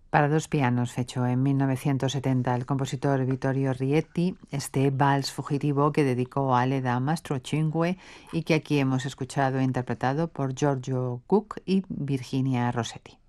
Para dos pianos fechó en 1970 el compositor Vittorio Rietti este vals fugitivo que dedicó a Leda Mastrocinque y que aquí hemos escuchado interpretado por Giorgio Cook y Virginia Rossetti.